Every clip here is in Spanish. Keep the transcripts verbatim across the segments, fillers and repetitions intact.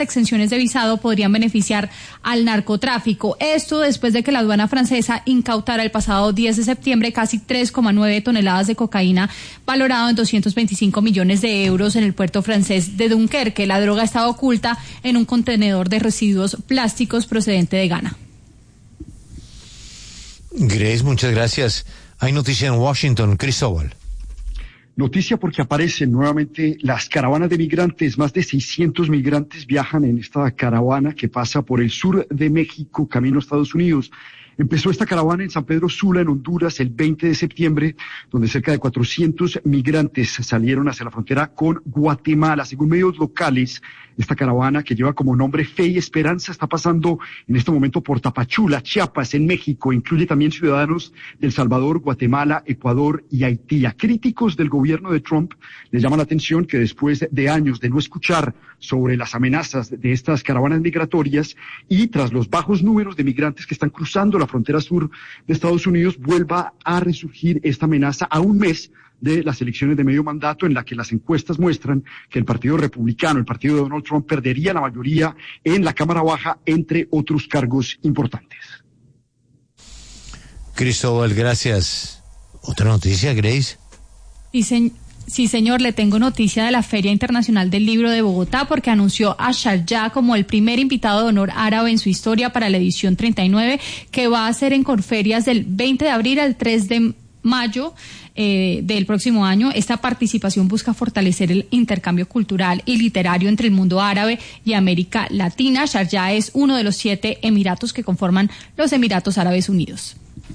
exenciones de visado podrían beneficiar al narcotráfico. Esto después de que la aduana francesa incautara el pasado diez de septiembre casi tres coma nueve toneladas de cocaína valorado en doscientos veinticinco millones de euros en el puerto francés de Dunkerque. La droga estaba oculta en un contenedor de residuos plásticos procedente de Ghana. Grace, muchas gracias. Hay noticia en Washington, Cristóbal. Noticia porque aparecen nuevamente las caravanas de migrantes. Más de seiscientos migrantes viajan en esta caravana que pasa por el sur de México, camino a Estados Unidos. Empezó esta caravana en San Pedro Sula, en Honduras, el veinte de septiembre, donde cerca de cuatrocientos migrantes salieron hacia la frontera con Guatemala. Según medios locales, esta caravana, que lleva como nombre Fe y Esperanza, está pasando en este momento por Tapachula, Chiapas, en México. Incluye también ciudadanos de El Salvador, Guatemala, Ecuador y Haití. A críticos del gobierno de Trump les llama la atención que después de años de no escuchar sobre las amenazas de estas caravanas migratorias y tras los bajos números de migrantes que están cruzando la frontera sur de Estados Unidos, vuelva a resurgir esta amenaza a un mes de las elecciones de medio mandato, en la que las encuestas muestran que el Partido Republicano, el partido de Donald Trump, perdería la mayoría en la Cámara Baja, entre otros cargos importantes. Cristóbal, gracias. ¿Otra noticia, Grace? Sí, señor. Sí, señor, le tengo noticia de la Feria Internacional del Libro de Bogotá, porque anunció a Sharjah como el primer invitado de honor árabe en su historia para la edición treinta y nueve, que va a ser en Corferias del veinte de abril al tres de mayo eh, del próximo año. Esta participación busca fortalecer el intercambio cultural y literario entre el mundo árabe y América Latina. Sharjah es uno de los siete emiratos que conforman los Emiratos Árabes Unidos.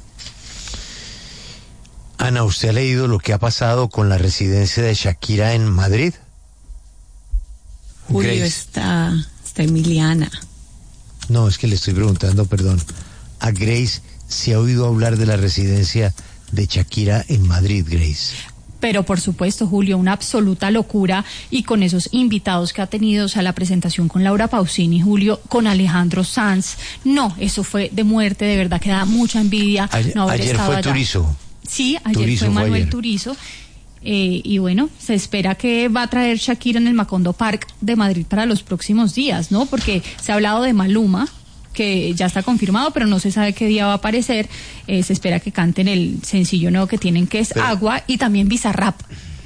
Ana, ¿usted ha leído lo que ha pasado con la residencia de Shakira en Madrid? Julio, Grace. está, está Emiliana. No, es que le estoy preguntando, perdón, a Grace si ha oído hablar de la residencia de Shakira en Madrid, Grace. Pero por supuesto, Julio, una absoluta locura, y con esos invitados que ha tenido, o sea, la presentación con Laura Pausini, Julio, con Alejandro Sanz. No, eso fue de muerte, de verdad que da mucha envidia. Ayer, no haber ayer estado fue allá. Turizo. Sí, ayer Turizo fue Manuel fue ayer. Turizo. Eh, y bueno, se espera que va a traer Shakira en el Macondo Park de Madrid para los próximos días, ¿no? Porque se ha hablado de Maluma, que ya está confirmado, pero no se sabe qué día va a aparecer. Eh, se espera que canten el sencillo nuevo que tienen, que es pero, Agua, y también Bizarrap.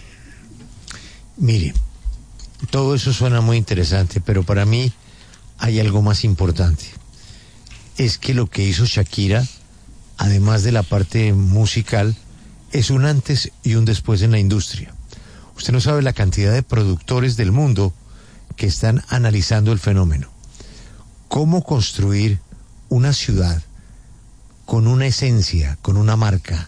Mire, todo eso suena muy interesante, pero para mí hay algo más importante. Es que lo que hizo Shakira, además de la parte musical, es un antes y un después en la industria. Usted no sabe la cantidad de productores del mundo que están analizando el fenómeno. Cómo construir una ciudad con una esencia, con una marca.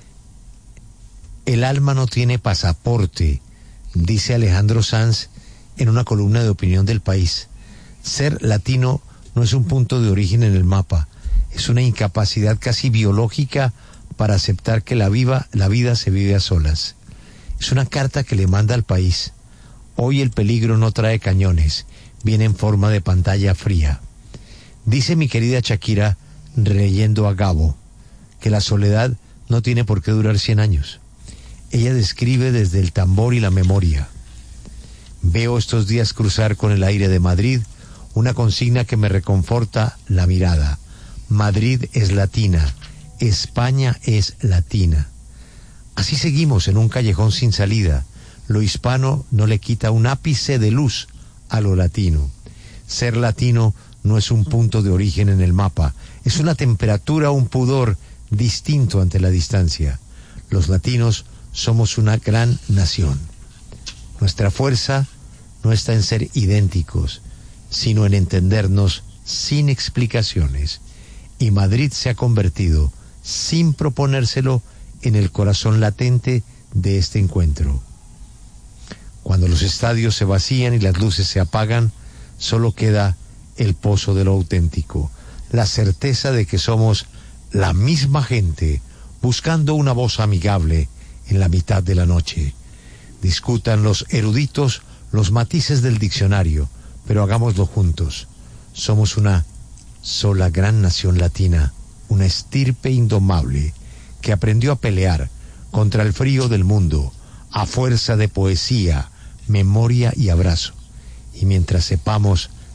El alma no tiene pasaporte, dice Alejandro Sanz en una columna de opinión del País. Ser latino no es un punto de origen en el mapa, es una incapacidad casi biológica para aceptar que la, viva, la vida se vive a solas. Es una carta que le manda al país. Hoy el peligro no trae cañones, viene en forma de pantalla fría. Dice mi querida Shakira, leyendo a Gabo, que la soledad no tiene por qué durar cien años. Ella describe desde el tambor y la memoria. Veo estos días cruzar con el aire de Madrid una consigna que me reconforta la mirada. Madrid es latina, España es latina. Así seguimos en un callejón sin salida. Lo hispano no le quita un ápice de luz a lo latino. Ser latino no es un punto de origen en el mapa, es una temperatura, un pudor distinto ante la distancia. Los latinos somos una gran nación. Nuestra fuerza no está en ser idénticos, sino en entendernos sin explicaciones. Y Madrid se ha convertido, sin proponérselo, en el corazón latente de este encuentro. Cuando los estadios se vacían y las luces se apagan, solo queda el pozo de lo auténtico, la certeza de que somos la misma gente, buscando una voz amigable en la mitad de la noche. Discutan los eruditos los matices del diccionario, pero hagámoslo juntos. Somos una sola gran nación latina, una estirpe indomable que aprendió a pelear contra el frío del mundo a fuerza de poesía, memoria y abrazo. Y mientras sepamos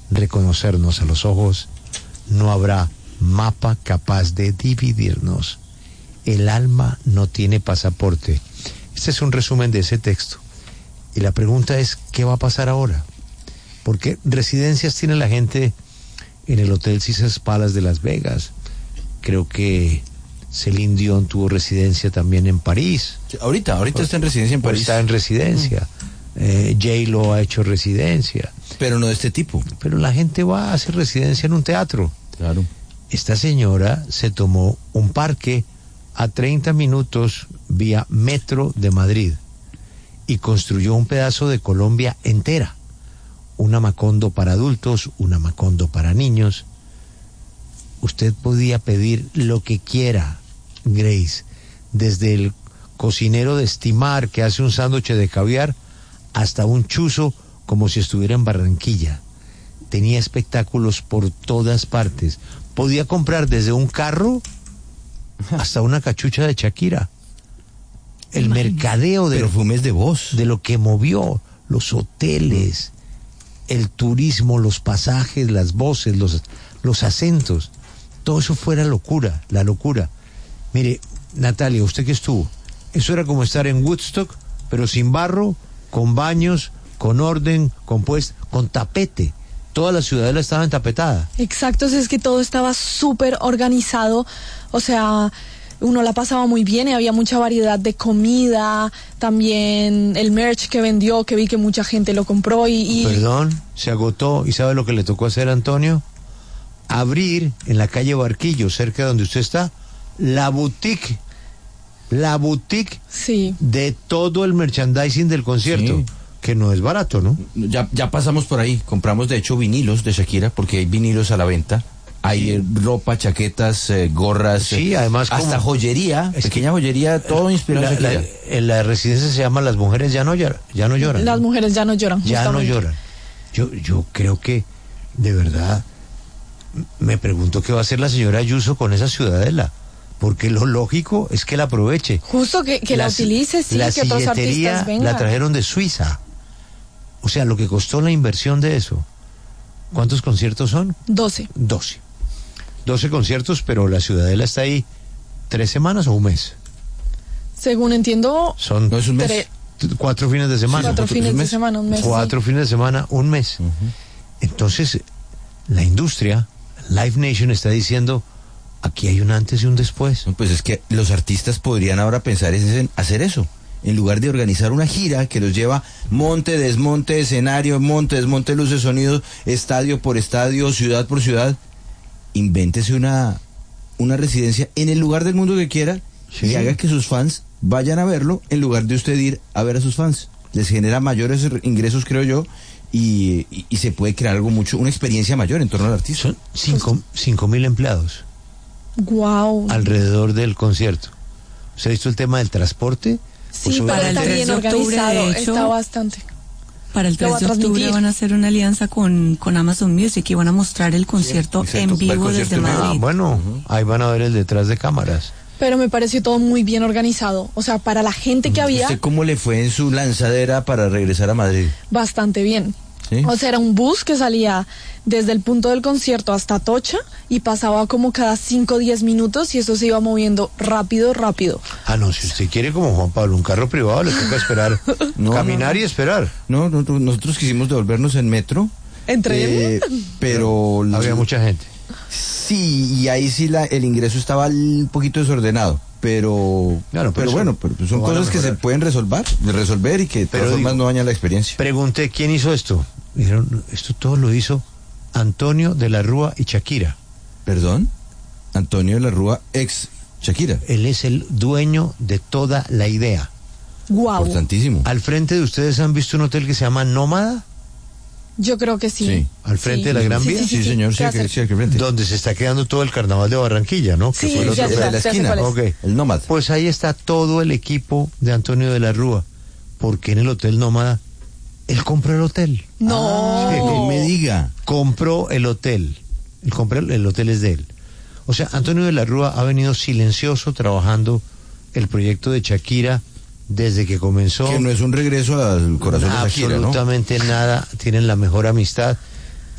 reconocernos a los ojos, no habrá mapa capaz de dividirnos. El alma no tiene pasaporte. Este es un resumen de ese texto. Y la pregunta es, ¿qué va a pasar ahora? Porque residencias tiene la gente en el Hotel Caesars Palace de Las Vegas. Creo que Celine Dion tuvo residencia también en París. Ahorita, ahorita pues, está en residencia en París. Está en residencia. Mm. Eh, J-Lo ha hecho residencia. Pero no de este tipo. Pero la gente va a hacer residencia en un teatro. Claro. Esta señora se tomó un parque a treinta minutos vía metro de Madrid y construyó un pedazo de Colombia entera. Una Macondo para adultos, una Macondo para niños. Usted podía pedir lo que quiera, Grace, desde el cocinero de estimar que hace un sándwich de caviar hasta un chuzo como si estuviera en Barranquilla. Tenía espectáculos por todas partes. Podía comprar desde un carro hasta una cachucha de Shakira. El Imagínate. mercadeo de perfumes de voz, de lo que movió, los hoteles, el turismo, los pasajes, las voces, los, los acentos, todo eso fue la locura, la locura. Mire, Natalia, usted que estuvo, eso era como estar en Woodstock, pero sin barro, con baños, con orden, con pues, con tapete. Toda la ciudadela estaba entapetada. Exacto, es que todo estaba súper organizado, o sea, uno la pasaba muy bien y había mucha variedad de comida, también el merch que vendió, que vi que mucha gente lo compró y... y... Perdón, se agotó, ¿y sabe lo que le tocó hacer a Antonio? Abrir en la calle Barquillo, cerca de donde usted está, la boutique, la boutique sí. de todo el merchandising del concierto. Sí. Que no es barato, ¿no? Ya, ya pasamos por ahí, compramos de hecho vinilos de Shakira, porque hay vinilos a la venta, hay sí. ropa, chaquetas, eh, gorras, sí, además hasta como, joyería, pequeña joyería, todo inspirado la, en Shakira. La, en la residencia se llama Las Mujeres Ya No Lloran. Ya no lloran Las ¿no? mujeres ya no lloran. Ya justamente. no lloran. Yo, yo creo que, de verdad, me pregunto qué va a hacer la señora Ayuso con esa ciudadela. Porque lo lógico es que la aproveche. Justo que, que la, la utilice, sí, la que otros artistas vengan. La trajeron de Suiza. O sea, lo que costó la inversión de eso. ¿Cuántos conciertos son? Doce. Doce. Doce conciertos, pero la ciudadela está ahí tres semanas o un mes. Según entiendo... Son ¿No es un mes? Tre... cuatro fines de semana. Cuatro fines de semana, un mes. Cuatro sí. fines de semana, un mes. Uh-huh. Entonces, la industria, Live Nation está diciendo, aquí hay un antes y un después. No, pues es que los artistas podrían ahora pensar en hacer eso. En lugar de organizar una gira que los lleva monte, desmonte, escenario, monte, desmonte, luces, sonidos, estadio por estadio, ciudad por ciudad, invéntese una, una residencia en el lugar del mundo que quiera sí. y haga que sus fans vayan a verlo en lugar de usted ir a ver a sus fans. Les genera mayores ingresos, creo yo, y, y, y se puede crear algo mucho, una experiencia mayor en torno al artista. Son cinco, cinco mil empleados. Wow. Alrededor del concierto. ¿Se ha visto el tema del transporte? Sí, pues, para el tres de octubre, de hecho, está bastante. Para el tres de octubre van a hacer una alianza con, con Amazon Music y van a mostrar el concierto sí, en vivo concierto desde Madrid. Ah, bueno, uh-huh. ahí van a ver el detrás de cámaras. Pero me pareció todo muy bien organizado. O sea, para la gente que había... ¿Usted cómo le fue en su lanzadera para regresar a Madrid? Bastante bien. ¿Sí? O sea, era un bus que salía desde el punto del concierto hasta Atocha y pasaba como cada cinco o diez minutos y eso se iba moviendo rápido, rápido. Ah, no, si usted quiere como Juan Pablo, un carro privado, le toca esperar, no, caminar no, y esperar. No, no, nosotros quisimos devolvernos en metro. ¿En tren? Eh, pero... Había mucha gente. Sí, y ahí sí la, el ingreso estaba un poquito desordenado. Pero, claro, pero, pero bueno, pero son cosas que se pueden resolver, resolver y que de todas pero formas digo, no dañan la experiencia. Pregunté, ¿quién hizo esto? Dijeron, esto todo lo hizo Antonio de la Rúa y Shakira. ¿Perdón? Antonio de la Rúa, ex Shakira. Él es el dueño de toda la idea. Guau. Importantísimo. Al frente de ustedes han visto un hotel que se llama Nómada. Yo creo que sí. Sí. ¿Al frente sí. de la Gran Vía? Sí, sí, sí, sí señor, sí, que, sí, al frente. Donde se está quedando todo el carnaval de Barranquilla, ¿no? Sí, que fue el otro ya, de la esquina. Okay. El Nómada. Pues ahí está todo el equipo de Antonio de la Rúa. Porque en el Hotel Nómada, él compró el hotel. No. Ah, sí, no me diga. Compró el hotel. Él compró el, el hotel es de él. O sea, Antonio de la Rúa ha venido silencioso trabajando el proyecto de Shakira desde que comenzó. Que no es un regreso al corazón de Shakira, ¿no? Absolutamente nada, tienen la mejor amistad.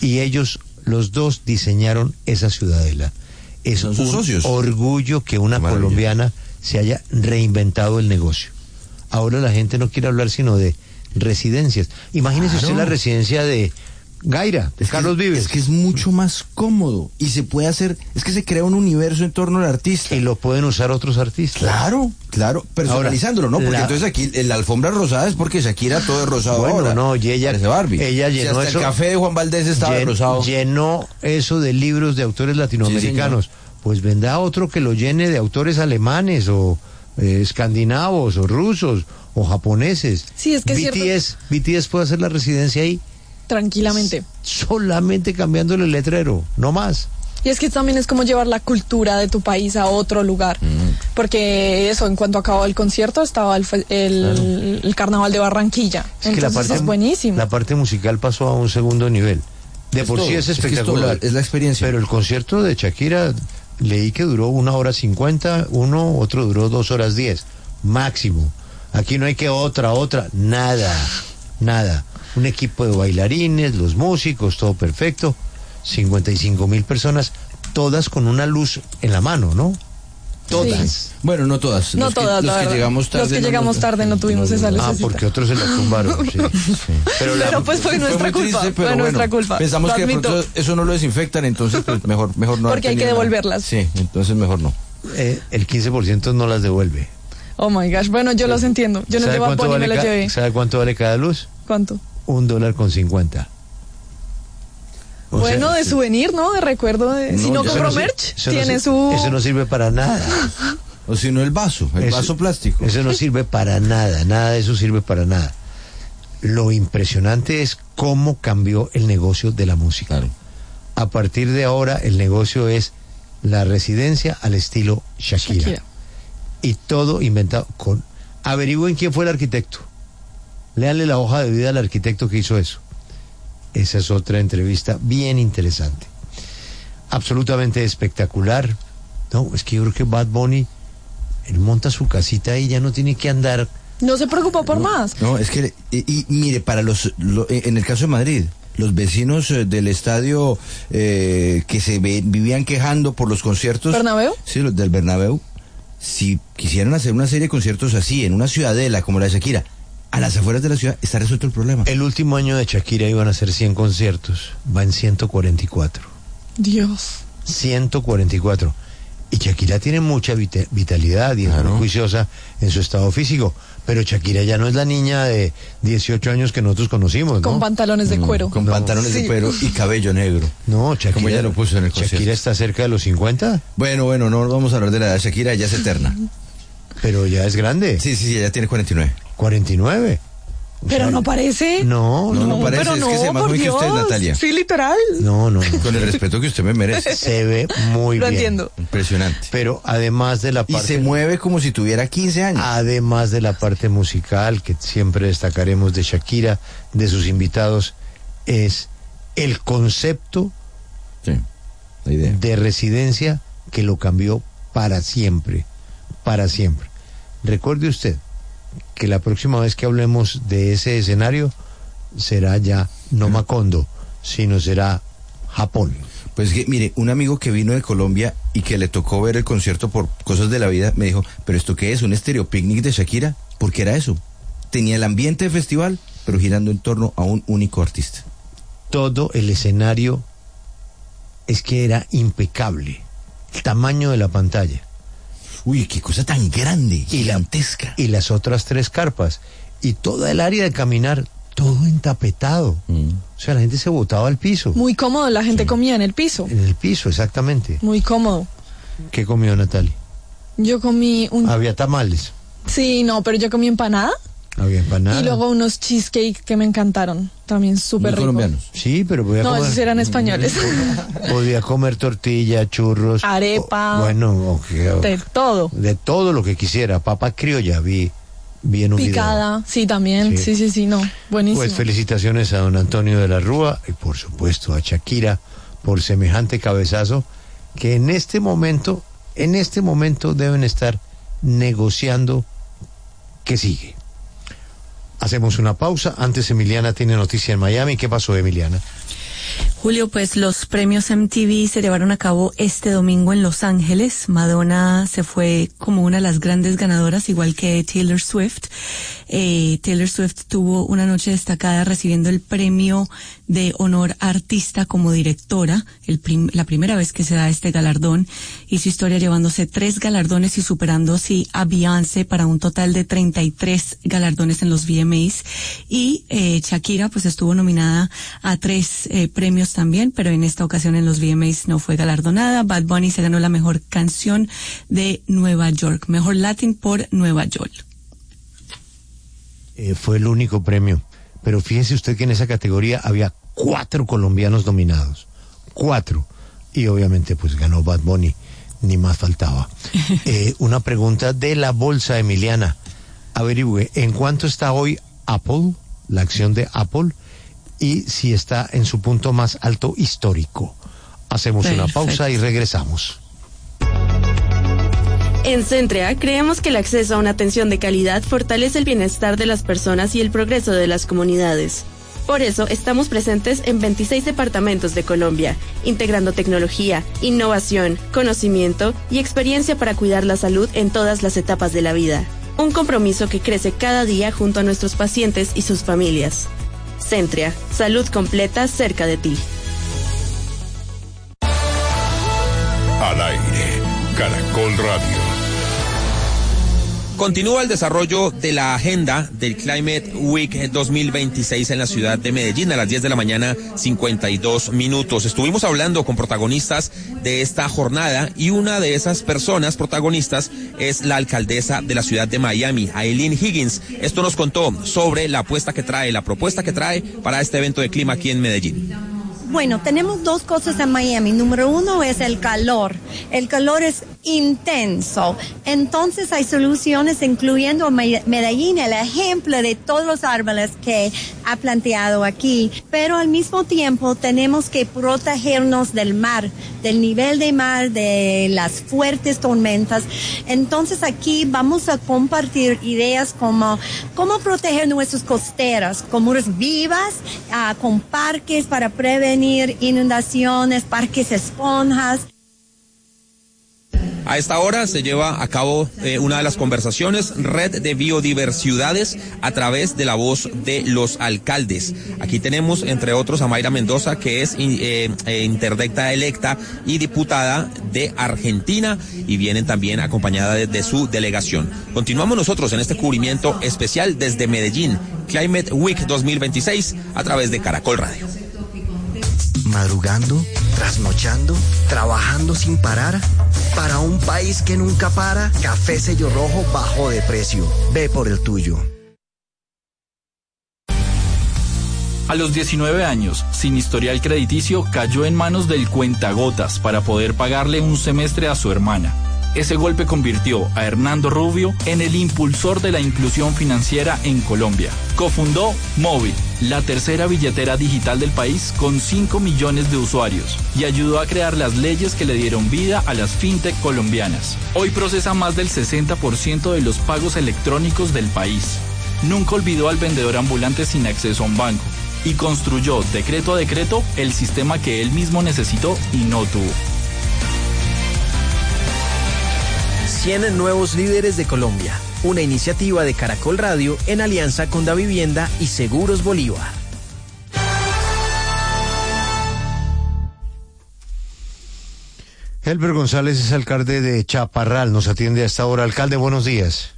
y ellos, los dos, diseñaron esa ciudadela. Es Son sus un socios. orgullo que una Maravilla. colombiana se haya reinventado el negocio. Ahora la gente no quiere hablar sino de residencias. Imagínese Claro. usted la residencia de Gaira, de Es Carlos que, Vives. Es que es mucho más cómodo y se puede hacer, es que se crea un universo en torno al artista. Y lo pueden usar otros artistas. Claro, claro, personalizándolo, ¿no? Porque la- entonces aquí en la alfombra rosada es porque Shakira todo es rosado Bueno, ahora. no, y ella- Parece Barbie. ella Si llenó hasta eso- el café de Juan Valdés estaba Llen- rosado. Llenó eso de libros de autores latinoamericanos. Pues vendrá otro que lo llene de autores alemanes o eh, escandinavos o rusos o japoneses. Sí, es que es B T cierto. S, B T S puede hacer la residencia ahí Tranquilamente. solamente cambiándole el letrero, no más. Y es que también es como llevar la cultura de tu país a otro lugar. Porque eso, en cuanto acabó el concierto, estaba el, fe- el, el carnaval de Barranquilla. Es que la Entonces parte, es buenísimo. la parte musical pasó a un segundo nivel. De Es por todo, sí es es que es espectacular. todo, es la experiencia. Pero el concierto de Shakira, leí que duró una hora cincuenta, uno, otro duró dos horas diez, máximo. Aquí no hay que otra, otra, nada, nada. Un equipo de bailarines, los músicos, todo perfecto. cincuenta y cinco mil personas, todas con una luz en la mano, ¿no? Todas. Bueno, no todas. No Los que- todas, los la que verdad. llegamos tarde. Los que no llegamos nos- tarde no tuvimos esa Ah, lucecita. porque otros se la tumbaron. Sí. Pero, la- Pero pues fue nuestra muy culpa. triste, pero fue nuestra bueno, culpa. Pensamos lo que de admito. pronto eso no lo desinfectan, entonces pues mejor, mejor no. Porque hay que tener nada. devolverlas. Sí, entonces mejor no. eh, el quince por ciento no las devuelve. Oh my gosh. Bueno, yo los entiendo. Yo no ¿Sabe llevo a cuánto Bonnie, vale me la ca- llevé. ¿Sabe cuánto vale cada luz? ¿Cuánto? Un dólar con cincuenta. O Bueno, sea, de souvenir, ¿no? De recuerdo. De... si No, no ya compro eso no merch, sir- eso no tiene sir- su... Eso no sirve para nada. O si no el vaso, el Eso- vaso plástico. Eso no sirve para nada, nada de eso sirve para nada. Lo impresionante es cómo cambió el negocio de la música. Claro. A partir de ahora el negocio es la residencia al estilo Shakira. Shakira. Y todo inventado con... Averigüen quién fue el arquitecto. Léanle la hoja de vida al arquitecto que hizo eso. Esa es otra entrevista bien interesante. Absolutamente espectacular. No, es que yo creo que Bad Bunny, él monta su casita y ya no tiene que andar. No se preocupó por más. No, es que, y, y mire, para los, lo- en el caso de Madrid, los vecinos eh, del estadio eh, que se ve- vivían quejando por los conciertos. ¿Bernabéu? Sí, los del Bernabéu. Si quisieran hacer una serie de conciertos así, en una ciudadela como la de Shakira, a las afueras de la ciudad, está resuelto el problema. El último año de Shakira iban a ser cien conciertos, va en ciento cuarenta y cuatro. Dios. ciento cuarenta y cuatro. Y Shakira tiene mucha vita- vitalidad y es Claro. muy juiciosa en su estado físico. Pero Shakira ya no es la niña de dieciocho años que nosotros conocimos, ¿no? Con pantalones de cuero. Con No. pantalones de Sí. cuero y cabello negro. No, Shakira, Como ella lo puso en el concierto. Shakira está cerca de los cincuenta, Bueno, bueno, no vamos a hablar de la edad de Shakira, ya es eterna. pero ya es grande. Sí, sí, sí, ella tiene cuarenta y nueve. cuarenta y nueve. O Pero sea, no parece. No, No, no, no parece, pero es no, que se llama por muy que usted, Dios. Natalia. Sí, literal. no, no, no. Con el respeto que usted me merece. Se ve muy Lo bien. entiendo. Impresionante. Pero además de la Y parte... se mueve como si tuviera quince años. Además de la parte musical, que siempre destacaremos de Shakira, de sus invitados, es el concepto Sí, la idea. de residencia que lo cambió para siempre, para siempre. Recuerde usted que la próxima vez que hablemos de ese escenario será ya no Macondo, sino será Japón. Pues que, mire, un amigo que vino de Colombia y que le tocó ver el concierto por cosas de la vida, me dijo, ¿pero esto qué es? ¿Un estéreo picnic de Shakira? Porque era eso. Tenía el ambiente de festival, pero girando en torno a un único artista. Todo el escenario es que era impecable. El tamaño de la pantalla. Uy, qué cosa tan grande, Y la- gigantesca. Y las otras tres carpas. Y toda el área de caminar, todo entapetado. Mm. O sea, la gente se botaba al piso. Muy cómodo, la gente comía en el piso. En el piso, exactamente. Muy cómodo. ¿Qué comió Natalia? Yo comí un... Había tamales, Sí, no, pero yo comí empanada había empanadas. y luego unos cheesecake que me encantaron. También súper Muy rico. colombianos. Sí, pero podía No, comer... esos eran españoles. Podía comer tortilla, churros. Arepa. o- bueno, o que- De todo. de todo lo que quisiera. Papa criolla, vi, vi en un Picada, sí, también. Sí. Sí, sí, sí, no. video. Buenísimo. Pues felicitaciones a don Antonio de la Rúa y por supuesto a Shakira por semejante cabezazo que en este momento, en este momento deben estar negociando qué sigue. Hacemos una pausa. Antes Emiliana tiene noticia en Miami. ¿Qué pasó, Emiliana? Julio, pues los premios M T V se llevaron a cabo este domingo en Los Ángeles. Madonna se fue como una de las grandes ganadoras, igual que Taylor Swift. Eh, Taylor Swift tuvo una noche destacada recibiendo el premio de honor a artista como directora, el prim- la primera vez que se da este galardón. Hizo historia llevándose tres galardones y superando así a Beyoncé para un total de treinta y tres galardones en los V M As. Y eh, Shakira pues estuvo nominada a tres eh, premios también, pero en esta ocasión en los V M As no fue galardonada. Bad Bunny se ganó la mejor canción de Nueva York, mejor Latin por Nueva York. Eh, fue el único premio, pero fíjese usted que en esa categoría había cuatro colombianos nominados, cuatro, y obviamente pues ganó Bad Bunny, ni más faltaba. Eh, una pregunta de la bolsa, Emiliana, averigüe, ¿en cuánto está hoy Apple, la acción de Apple, y si está en su punto más alto histórico? Hacemos Perfecto. Una pausa y regresamos. En Centrea creemos que el acceso a una atención de calidad fortalece el bienestar de las personas y el progreso de las comunidades. Por eso estamos presentes en veintiséis departamentos de Colombia, integrando tecnología, innovación, conocimiento y experiencia para cuidar la salud en todas las etapas de la vida. Un compromiso que crece cada día junto a nuestros pacientes y sus familias. Centrea, salud completa cerca de ti. Al aire, Caracol Radio. Continúa el desarrollo de la agenda del Climate Week dos mil veintiséis en la ciudad de Medellín a las diez de la mañana, cincuenta y dos minutos. Estuvimos hablando con protagonistas de esta jornada y una de esas personas protagonistas es la alcaldesa de la ciudad de Miami, Aileen Higgins. Esto nos contó sobre la apuesta que trae, la propuesta que trae para este evento de clima aquí en Medellín. Bueno, tenemos dos cosas en Miami. Número uno es el calor. El calor es intenso. Entonces hay soluciones, incluyendo Medellín, el ejemplo de todos los árboles que ha planteado aquí. Pero al mismo tiempo tenemos que protegernos del mar, del nivel de mar, de las fuertes tormentas. Entonces aquí vamos a compartir ideas como cómo proteger nuestras costeras, con muros vivas, uh, con parques para prevenir inundaciones, parques esponjas. A esta hora se lleva a cabo eh, una de las conversaciones, Red de Biodiversidades, a través de la voz de los alcaldes. Aquí tenemos, entre otros, a Mayra Mendoza, que es eh, eh, interdicta electa y diputada de Argentina, y vienen también acompañada de, de su delegación. Continuamos nosotros en este cubrimiento especial desde Medellín, Climate Week dos mil veintiséis, a través de Caracol Radio. Madrugando, trasnochando, trabajando sin parar. Para un país que nunca para, Café Sello Rojo bajó de precio. Ve por el tuyo. A los diecinueve años, sin historial crediticio, cayó en manos del cuentagotas para poder pagarle un semestre a su hermana. Ese golpe convirtió a Hernando Rubio en el impulsor de la inclusión financiera en Colombia. Cofundó Móvil, la tercera billetera digital del país con cinco millones de usuarios, y ayudó a crear las leyes que le dieron vida a las fintech colombianas. Hoy procesa más del sesenta por ciento de los pagos electrónicos del país. Nunca olvidó al vendedor ambulante sin acceso a un banco y construyó decreto a decreto el sistema que él mismo necesitó y no tuvo. cien nuevos líderes de Colombia, una iniciativa de Caracol Radio en alianza con Davivienda y Seguros Bolívar. Helber González es alcalde de Chaparral, nos atiende a esta hora. Alcalde, buenos días.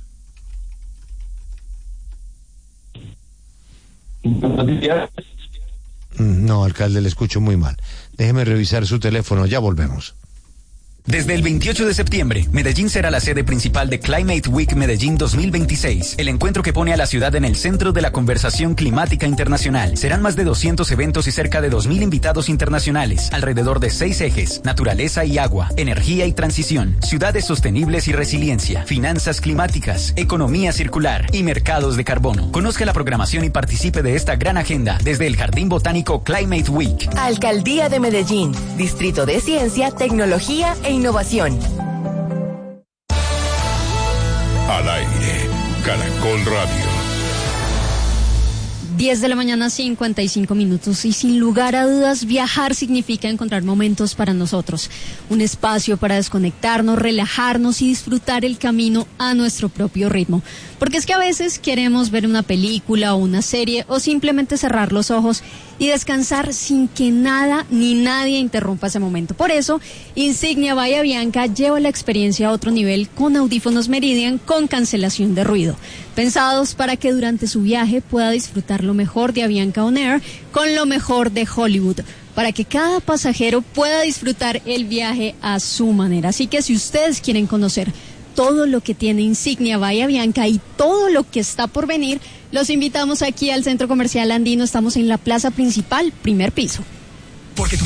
Buenos días. No, alcalde, le escucho muy mal. Déjeme revisar su teléfono, ya volvemos. Desde el veintiocho de septiembre, Medellín será la sede principal de Climate Week Medellín dos mil veintiséis, el encuentro que pone a la ciudad en el centro de la conversación climática internacional. Serán más de doscientos eventos y cerca de dos mil invitados internacionales, alrededor de seis ejes: naturaleza y agua, energía y transición, ciudades sostenibles y resiliencia, finanzas climáticas, economía circular y mercados de carbono. Conozca la programación y participe de esta gran agenda desde el Jardín Botánico Climate Week. Alcaldía de Medellín, Distrito de Ciencia, Tecnología e Innovación. Al aire, Caracol Radio. diez de la mañana, cincuenta y cinco minutos, y sin lugar a dudas viajar significa encontrar momentos para nosotros, un espacio para desconectarnos, relajarnos y disfrutar el camino a nuestro propio ritmo, porque es que a veces queremos ver una película o una serie o simplemente cerrar los ojos y descansar sin que nada ni nadie interrumpa ese momento. Por eso, Insignia Bahía Bianca lleva la experiencia a otro nivel con audífonos Meridian con cancelación de ruido, pensados para que durante su viaje pueda disfrutar lo mejor de Avianca On Air con lo mejor de Hollywood, para que cada pasajero pueda disfrutar el viaje a su manera. Así que si ustedes quieren conocer todo lo que tiene Insignia Bahía Bianca y todo lo que está por venir, los invitamos aquí al Centro Comercial Andino. Estamos en la plaza principal, primer piso. Porque